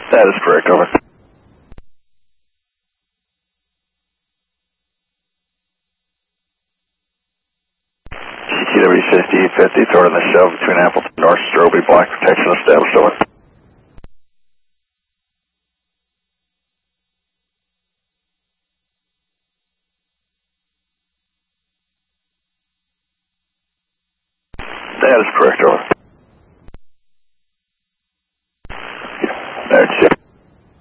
That is correct, over. CTW 5050, throw it in the shell between Appleton and North Strobe, block protection established, over. That is correct, over.